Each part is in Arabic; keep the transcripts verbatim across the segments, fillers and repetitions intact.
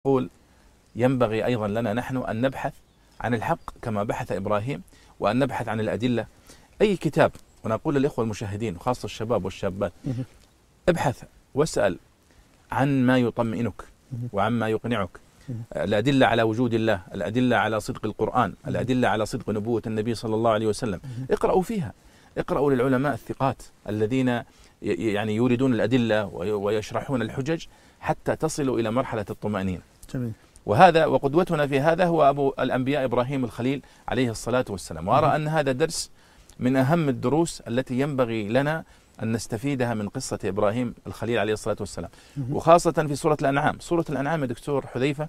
يقول ينبغي أيضا لنا نحن أن نبحث عن الحق كما بحث إبراهيم، وأن نبحث عن الأدلة. أي كتاب، ونقول للإخوة المشاهدين وخاصة الشباب والشابات، ابحث واسأل عن ما يطمئنك وعن ما يقنعك. الأدلة على وجود الله، الأدلة على صدق القرآن، الأدلة على صدق نبوة النبي صلى الله عليه وسلم. اقرأوا فيها، اقرأوا للعلماء الثقات الذين يعني يوردون الأدلة ويشرحون الحجج حتى تصلوا إلى مرحلة الطمأنينة. جميل. وهذا وقدوتنا في هذا هو أبو الأنبياء إبراهيم الخليل عليه الصلاة والسلام. وأرى أن هذا درس من أهم الدروس التي ينبغي لنا أن نستفيدها من قصة إبراهيم الخليل عليه الصلاة والسلام، وخاصة في سورة الأنعام. سورة الأنعام يا دكتور حذيفة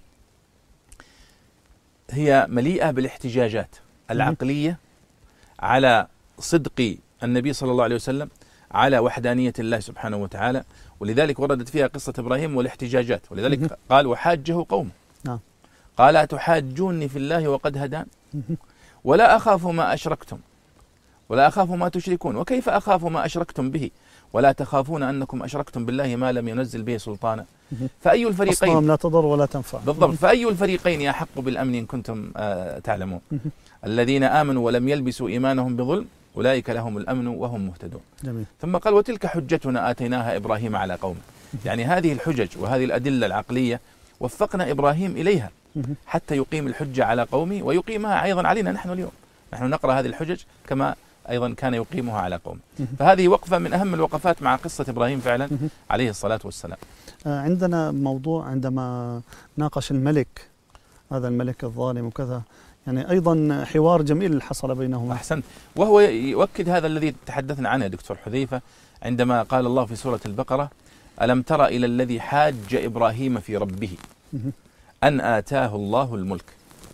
هي مليئة بالاحتجاجات العقلية على صدق النبي صلى الله عليه وسلم، على وحدانية الله سبحانه وتعالى، ولذلك وردت فيها قصة إبراهيم والاحتجاجات. ولذلك قال وحاجه قوم قال أتحاجوني في الله وقد هدان ولا أخاف ما أشركتم ولا أخاف ما تشركون وكيف أخاف ما أشركتم به ولا تخافون أنكم أشركتم بالله ما لم ينزل به سلطانا فأي الفريقين لا تضر ولا تنفع. بالضبط. فأي الفريقين أحق بالأمن إن كنتم آه تعلمون. الذين آمنوا ولم يلبسوا إيمانهم بظلم أولئك لهم الأمن وهم مهتدون. جميل. ثم قال وتلك حجتنا آتيناها إبراهيم على قومه. يعني هذه الحجج وهذه الأدلة العقلية وفقنا إبراهيم إليها حتى يقيم الحجة على قومه ويقيمها أيضا علينا نحن اليوم. نحن نقرأ هذه الحجج كما أيضا كان يقيمها على قومه. فهذه وقفة من أهم الوقفات مع قصة إبراهيم فعلا عليه الصلاة والسلام. عندنا موضوع عندما ناقش الملك، هذا الملك الظالم وكذا، يعني أيضا حوار جميل حصل بينهما. أحسنت. وهو يؤكد هذا الذي تحدثنا عنه دكتور حذيفة عندما قال الله في سورة البقرة ألم تر إلى الذي حاج إبراهيم في ربه أن آتاه الله الملك.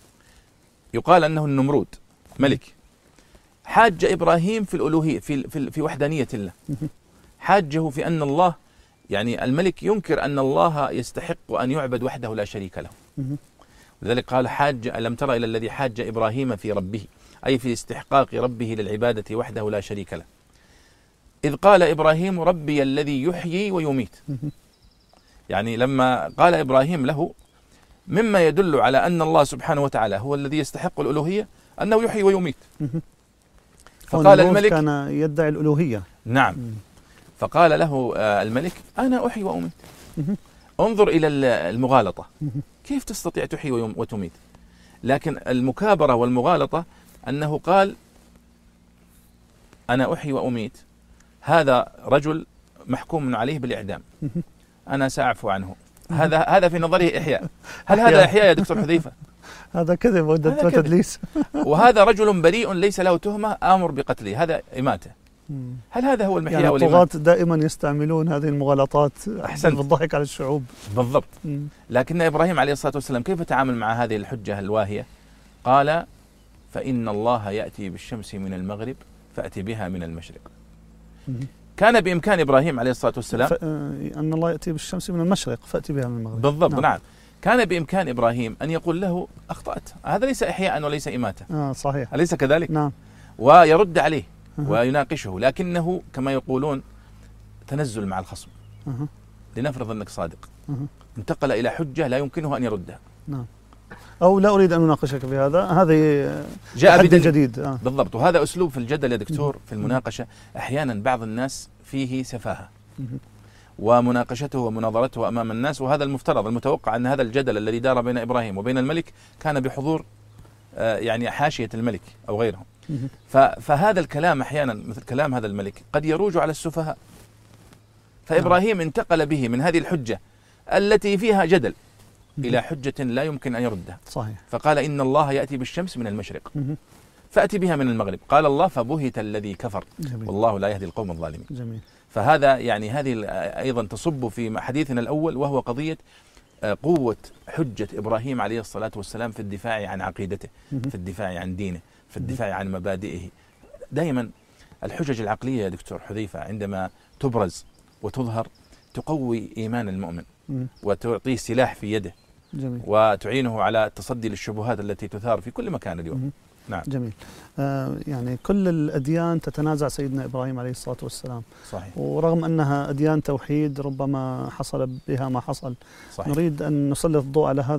يقال أنه النمرود ملك حاج إبراهيم في الألوهية في, في, في وحدانية الله، حاجه في أن الله يعني الملك ينكر أن الله يستحق أن يعبد وحده لا شريك له. لذلك قال حاج ألم تر إلى الذي حاج إبراهيم في ربه، أي في استحقاق ربه للعبادة وحده لا شريك له. إذ قال إبراهيم ربي الذي يحيي ويميت. يعني لما قال إبراهيم له مما يدل على أن الله سبحانه وتعالى هو الذي يستحق الألوهية أنه يحيي ويميت. فقال الملك كان يدعي الألوهية. نعم. فقال له الملك أنا أحيي وأميت. انظر إلى المغالطة، كيف تستطيع تحيي وتميت؟ لكن المكابرة والمغالطة أنه قال أنا أحيي وأميت، هذا رجل محكوم عليه بالإعدام، أنا سأعفو عنه. هذا هذا في نظره إحياء. هل هذا إحياء يا دكتور حذيفة؟ هذا كذب وتدليس. وهذا رجل بريء ليس له تهمة آمر بقتله، هذا إماتة. هل هذا هو المحيا يعني والإماتة؟ الطغاة دائما يستعملون هذه المغالطات بالضحك على الشعوب. بالضبط. لكن إبراهيم عليه الصلاة والسلام كيف تعامل مع هذه الحجة الواهية؟ قال فإن الله يأتي بالشمس من المغرب فأتي بها من المشرق. كان بإمكان إبراهيم عليه الصلاة والسلام أن الله يأتي بالشمس من المشرق فأتي بها من المغرب. بالضبط. نعم. نعم. كان بإمكان إبراهيم أن يقول له أخطأت، هذا ليس إحياء وليس إماتة. آه صحيح. أليس كذلك؟ نعم. ويرد عليه ويناقشه، لكنه كما يقولون تنزل مع الخصم. لنفرض أنك صادق، انتقل إلى حجة لا يمكنه أن يردها. نعم. أو لا أريد أن أناقشك في هذا، هذه جاء بدليل جديد. آه. بالضبط. وهذا أسلوب في الجدل يا دكتور في المناقشة أحيانا بعض الناس فيه سفاهة، ومناقشته ومناظرته أمام الناس، وهذا المفترض المتوقع أن هذا الجدل الذي دار بين إبراهيم وبين الملك كان بحضور يعني حاشية الملك أو غيرهم. فهذا الكلام أحيانا مثل كلام هذا الملك قد يروج على السفهاء. فإبراهيم انتقل به من هذه الحجة التي فيها جدل إلى حجة لا يمكن أن يردها. صحيح. فقال إن الله يأتي بالشمس من المشرق فأتي بها من المغرب. قال الله فبهت الذي كفر. جميل. والله لا يهدي القوم الظالمين. جميل. فهذا يعني هذه أيضا تصب في حديثنا الأول، وهو قضية قوة حجة إبراهيم عليه الصلاة والسلام في الدفاع عن عقيدته، في الدفاع عن دينه، في الدفاع عن مبادئه. دائما الحجج العقلية يا دكتور حذيفة عندما تبرز وتظهر تقوي إيمان المؤمن وتعطيه سلاح في يده. جميل. وتعينه على التصدي للشبهات التي تثار في كل مكان اليوم. نعم. جميل. آه يعني كل الأديان تتنازع سيدنا إبراهيم عليه الصلاة والسلام. صحيح. ورغم أنها أديان توحيد ربما حصل بها ما حصل. صحيح. نريد أن نسلط الضوء على هذا